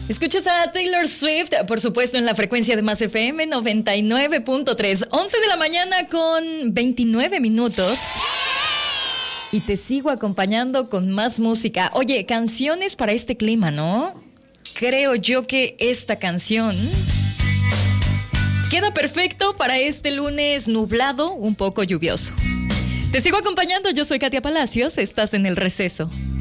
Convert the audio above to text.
Escuchas a Taylor Swift, por supuesto, en la frecuencia de Más FM 99.3. 11 de la mañana con 29 minutos. Y te sigo acompañando con más música. Oye, canciones para este clima, ¿no? Creo yo que esta canción queda perfecto para este lunes nublado, un poco lluvioso. Te sigo acompañando, yo soy Katia Palacios, estás en El Receso.